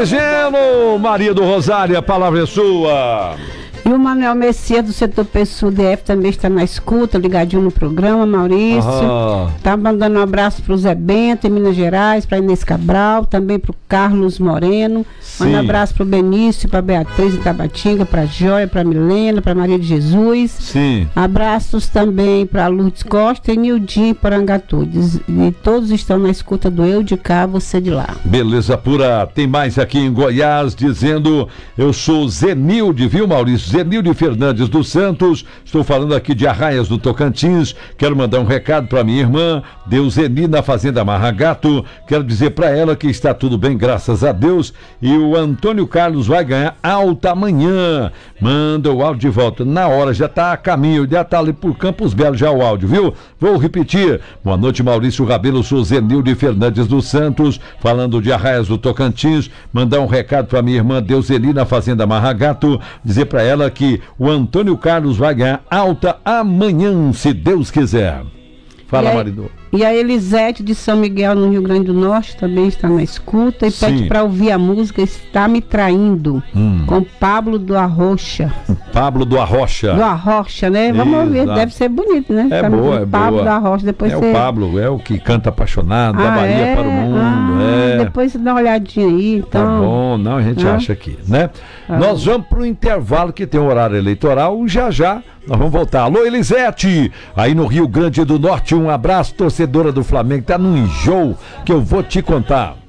Oxigênio, Maria do Rosário, a palavra é sua. E o Manuel Messias, do setor PSU DF, também está na escuta, ligadinho no programa, Maurício. Tá mandando um abraço para o Zé Bento, em Minas Gerais, para Inês Cabral, também para o Carlos Moreno. Manda um abraço para o Benício, para Beatriz Itabatinga, para Jóia, para Milena, para Maria de Jesus. Sim. Abraços também para Lourdes Costa e Nildinho Porangatudes. E todos estão na escuta do Eu de Cá, Você de Lá. Beleza pura. Tem mais aqui em Goiás dizendo: eu sou Zenilde, viu, Maurício? Zenilde Fernandes dos Santos, estou falando aqui de Arraias do Tocantins. Quero mandar um recado para minha irmã, Deuseni, na Fazenda Marragato. Quero dizer para ela que está tudo bem, graças a Deus. E o Antônio Carlos vai ganhar alta amanhã. Manda o áudio de volta. Na hora, já está a caminho, já está ali por Campos Belos já o áudio, viu? Vou repetir. Boa noite, Maurício Rabelo, sou Zenilde Fernandes dos Santos, falando de Arraias do Tocantins. Mandar um recado para minha irmã Deuseni, na Fazenda Marragato. Dizer para ela que o Antônio Carlos vai ganhar alta amanhã, se Deus quiser. Fala, marido. E a Elisete de São Miguel, no Rio Grande do Norte, também está na escuta e pede para ouvir a música Está Me Traindo, com Pablo do Arrocha. Pablo do Arrocha. Do Arrocha, né? Vamos ouvir, deve ser bonito, né? É boa, é Pablo boa. do Arrocha, depois o Pablo, é o que canta apaixonado, da Bahia para o mundo. Depois você dá uma olhadinha aí, então. Tá bom, não, a gente acha aqui, né? Nós vamos para o intervalo, que tem um horário eleitoral, já nós vamos voltar. Alô, Elisete, aí no Rio Grande do Norte, um abraço, torcedora do Flamengo, tá num enjoo que eu vou te contar.